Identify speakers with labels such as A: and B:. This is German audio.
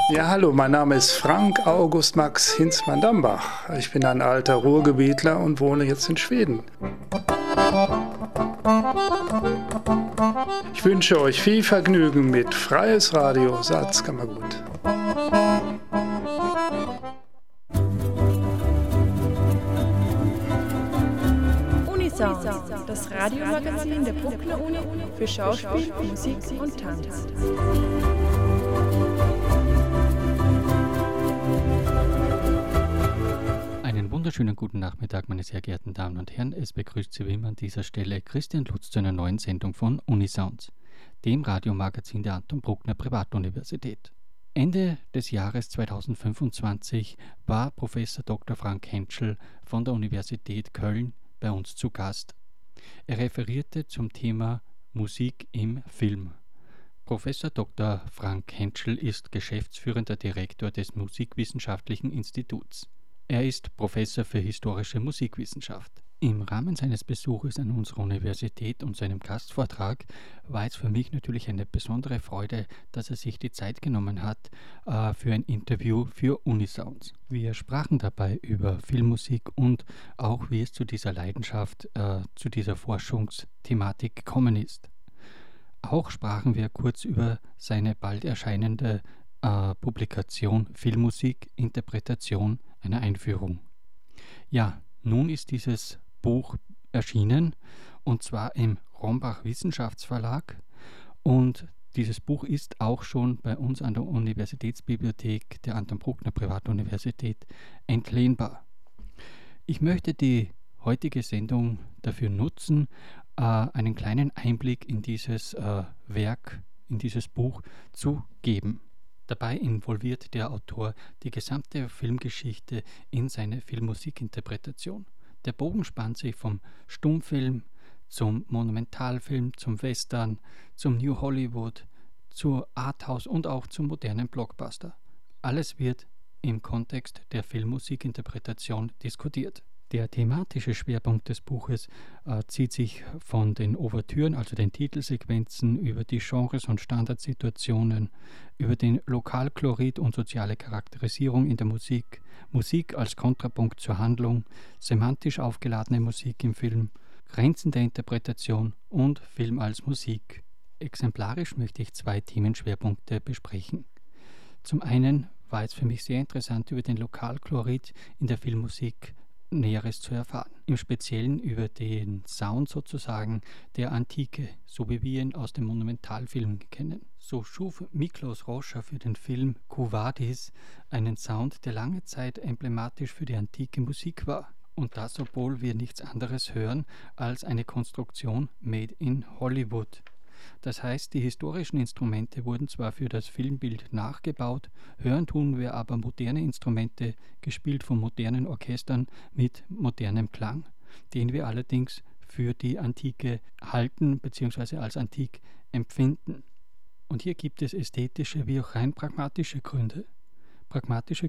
A: Ja, hallo, mein Name ist Frank August Max Hinzmann-Dambach. Ich bin ein alter Ruhrgebietler und wohne jetzt in Schweden. Ich wünsche euch viel Vergnügen mit Freies Radio Salzkammergut.
B: Unisound, das Radiomagazin der Bruckner Uni für Schauspiel, Musik und Tanz.
C: Einen wunderschönen guten Nachmittag, meine sehr geehrten Damen und Herren. Es begrüßt Sie wie immer an dieser Stelle Christian Lutz zu einer neuen Sendung von Unisound, dem Radiomagazin der Anton Bruckner Privatuniversität. Ende des Jahres 2025 war Professor Dr. Frank Hentschel von der Universität Köln bei uns zu Gast. Er referierte zum Thema Musik im Film. Professor Dr. Frank Hentschel ist geschäftsführender Direktor des Musikwissenschaftlichen Instituts. Er ist Professor für historische Musikwissenschaft. Im Rahmen seines Besuches an unserer Universität und seinem Gastvortrag war es für mich natürlich eine besondere Freude, dass er sich die Zeit genommen hat für ein Interview für Unisounds. Wir sprachen dabei über Filmmusik und auch wie es zu dieser Leidenschaft, zu dieser Forschungsthematik gekommen ist. Auch sprachen wir kurz über seine bald erscheinende Publikation Filmmusik, Interpretation einer Einführung. Ja, nun ist dieses Buch erschienen und zwar im Rombach Wissenschaftsverlag und dieses Buch ist auch schon bei uns an der Universitätsbibliothek der Anton Bruckner Privatuniversität entlehnbar. Ich möchte die heutige Sendung dafür nutzen, einen kleinen Einblick in dieses Werk, in dieses Buch zu geben. Dabei involviert der Autor die gesamte Filmgeschichte in seine Filmmusikinterpretation. Der Bogen spannt sich vom Stummfilm zum Monumentalfilm, zum Western, zum New Hollywood, zur Arthouse und auch zum modernen Blockbuster. Alles wird im Kontext der Filmmusikinterpretation diskutiert. Der thematische Schwerpunkt des Buches zieht sich von den Ouvertüren, also den Titelsequenzen, über die Genres und Standardsituationen, über den Lokalkolorit und soziale Charakterisierung in der Musik, Musik als Kontrapunkt zur Handlung, semantisch aufgeladene Musik im Film, Grenzen der Interpretation und Film als Musik. Exemplarisch möchte ich 2 Themenschwerpunkte besprechen. Zum einen war es für mich sehr interessant, über den Lokalkolorit in der Filmmusik Näheres zu erfahren. Im Speziellen über den Sound sozusagen der Antike, so wie wir ihn aus dem Monumentalfilm kennen. So schuf Miklos Rozsa für den Film Quo Vadis einen Sound, der lange Zeit emblematisch für die antike Musik war. Und das, obwohl wir nichts anderes hören als eine Konstruktion made in Hollywood. Das heißt, die historischen Instrumente wurden zwar für das Filmbild nachgebaut, hören tun wir aber moderne Instrumente, gespielt von modernen Orchestern mit modernem Klang, den wir allerdings für die Antike halten bzw. als antik empfinden. Und hier gibt es ästhetische wie auch rein pragmatische Gründe. Pragmatische